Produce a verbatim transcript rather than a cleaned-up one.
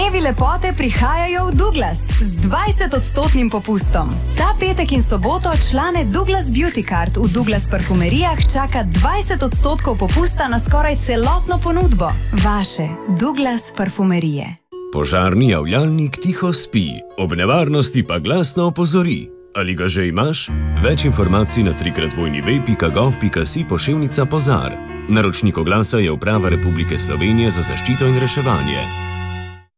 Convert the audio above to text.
Dnevi lepote prihajajo v Douglas z dvajsetodstotnim popustom. Ta petek in soboto člane Douglas Beauty Card v Douglas parfumerijah čaka dvajset odstotkov popusta na skoraj celotno ponudbo. Vaše Douglas parfumerije. Požarni javljalnik tiho spi, ob nevarnosti pa glasno opozori. Ali ga že imaš? Več informacij na trikrat vojni ve pika gov pika si poševnica pozar. Naročnik oglasa je Uprava Republike Slovenije za zaščito in reševanje.